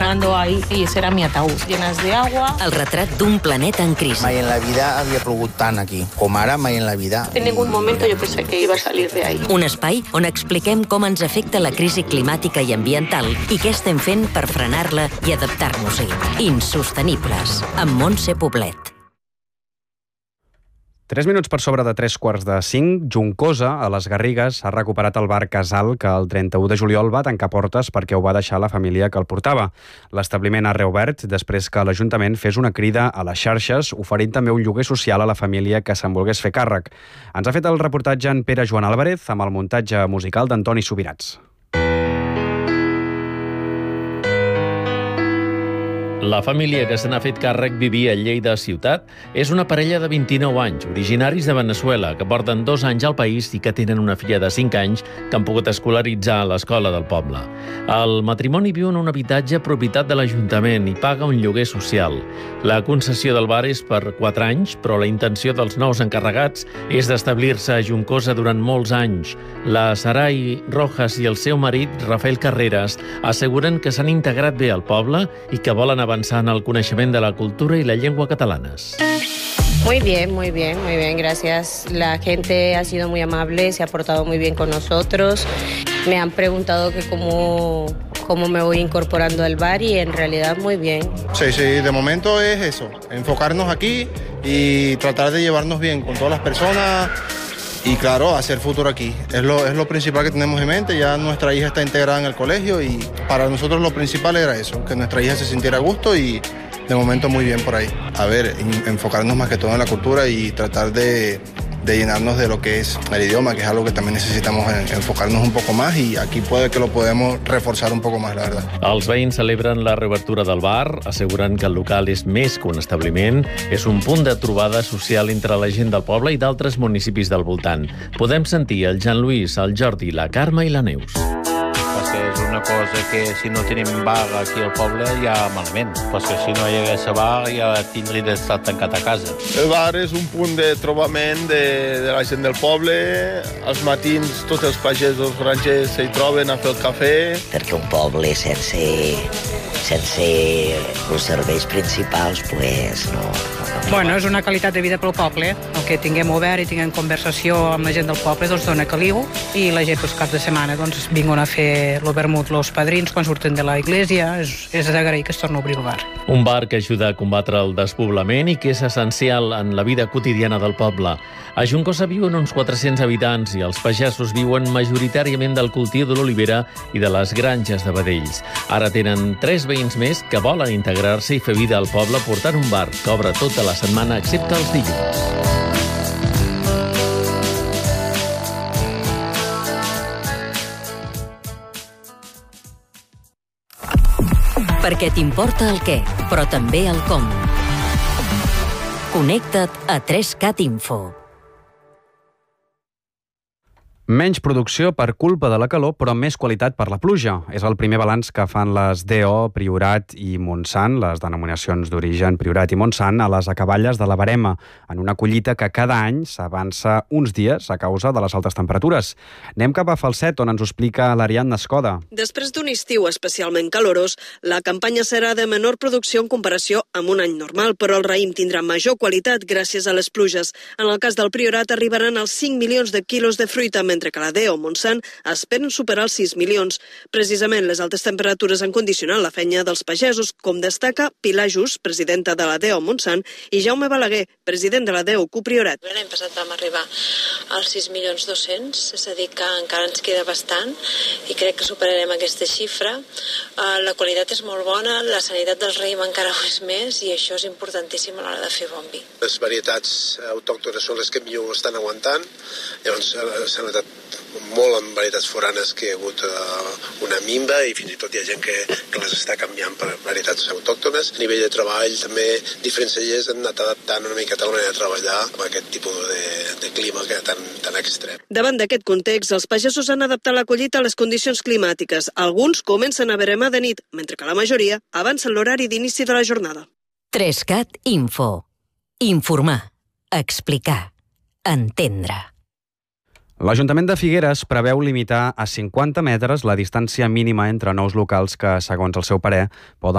caminando ahí y ese era mi ataúd, llenas de agua. El retrat d'un planeta en crisi. Mai en la vida havia plogut tant aquí, com ara mai en la vida. En ningún momento yo pensé que iba a salir de ahí. Un espai on expliquem com ens afecta la crisi climàtica i ambiental i què estem fent per frenar-la i adaptar-nos-hi. Insostenibles, amb Montse Poblet. 3 minuts per sobre de 3:45, Juncosa, a les Garrigues, ha recuperat el bar Casal que el 31 de juliol va tancar portes perquè ho va deixar la família que el portava. L'establiment ha reobert després que l'Ajuntament fes una crida a les xarxes oferint també un lloguer social a la família que se'n volgués fer càrrec. Ens ha fet el reportatge en Pere Joan Álvarez amb el muntatge musical d'Antoni Subirats. La família que se n'ha fet càrrec vivia a Lleida ciutat. És una parella de 29 anys, originaris de Veneçuela, que porten 2 anys al país i que tenen una filla de 5 anys que han pogut escolaritzar a l'escola del poble. El matrimoni viu en un habitatge propietat de l'Ajuntament i paga un lloguer social. La concessió del bar és per 4 anys, però la intenció dels nous encarregats és d'establir-se a Juncosa durant molts anys. La Sarai Rojas i el seu marit, Rafael Carreras, asseguren que s'han integrat bé al poble i que volen avançar en el coneixement de la cultura y la lengua catalanas. Muy bien, gracias. La gente ha sido muy amable, se ha portado muy bien con nosotros. Me han preguntado que cómo me voy incorporando al bar y en realidad muy bien. Sí, de momento es eso, enfocarnos aquí y tratar de llevarnos bien con todas las personas y claro, hacer futuro aquí. Es lo principal que tenemos en mente. Ya nuestra hija está integrada en el colegio y para nosotros lo principal era eso, que nuestra hija se sintiera a gusto y de momento muy bien por ahí. A ver, enfocarnos más que todo en la cultura y tratar de llenarnos de lo que es el idioma, que es algo que también necesitamos enfocarnos un poco más y aquí puede que lo podemos reforzar un poco más, la verdad. Els veïns celebren la reobertura del bar, asseguren que el local és més que un establiment, és un punt de trobada social entre la gent del poble i d'altres municipis del voltant. Podem sentir el Jean Luis, el Jordi, la Carme i la Neus. Perquè és una cosa que si no tenim bar aquí al poble ja malament, perquè si no hi hagués bar ja tindria d'estar tancat a casa. El bar és un punt de trobament de la gent del poble. Als matins tots els pagesos grangers s'hi troben a fer el cafè. Perquè un poble sense els serveis principals pues no. Bueno, és una qualitat de vida pel poble. El que tinguem obert i tinguem conversació amb la gent del poble doncs dona caliu i la gent els caps de setmana doncs vinguin a fer el vermut los padrins quan surten de la iglesia. És d'agrair que es torni a obrir el bar. Un bar que ajuda a combatre el despoblament i que és essencial en la vida quotidiana del poble. A Juncosa viuen uns 400 habitants i els pagesos viuen majoritàriament del cultiu de l'olivera i de les granges de vedells. Ara tenen 3 veïns més que volen integrar-se i fer vida al poble portant un bar que obre tota la setmana excepte els dilluns. Perquè t'importa el què, però també el com. Connecta't a 3cat Info. Menys producció per culpa de la calor, però més qualitat per la pluja. És el primer balanç que fan les DO, Priorat i Montsant, les denominacions d'origen Priorat i Montsant, a les acaballes de la Verema, en una collita que cada any s'avança uns dies a causa de les altes temperatures. Anem cap a Falset, on ens ho explica l'Ariadna Escoda. Després d'un estiu especialment calorós, la campanya serà de menor producció en comparació amb un any normal, però el raïm tindrà major qualitat gràcies a les pluges. En el cas del Priorat arribaran als 5 milions de quilos de fruita, mentre que la DO Montsant esperen superar els 6 milions. Precisament les altes temperatures han condicionat la feina dels pagesos, com destaca Pilar Just, presidenta de la DO Montsant, i Jaume Balaguer, president de la DO Priorat. L'any passat vam arribar als 6.200.000, és a dir que encara ens queda bastant i crec que superarem aquesta xifra. La qualitat és molt bona, la sanitat del raïm encara ho és més i això és importantíssim a l'hora de fer bon vi. Les varietats autòctones són les que millor estan aguantant, llavors s'ha notat molt en varietats foranes que hi ha hagut una minva i fins i tot hi ha gent que les està canviant per varietats autòctones. A nivell de treball també diferents cellers han anat adaptant una miqueta la manera de treballar amb aquest tipus de clima que tan extrem. Davant d'aquest context, els pagesos han adaptat la collita a les condicions climàtiques. Alguns comencen a veremar de nit, mentre que la majoria avancen l'horari d'inici de la jornada. 3cat Info. Informar, explicar, entendre. L'Ajuntament de Figueres preveu limitar a 50 metres la distància mínima entre nous locals que, segons el seu parer, poden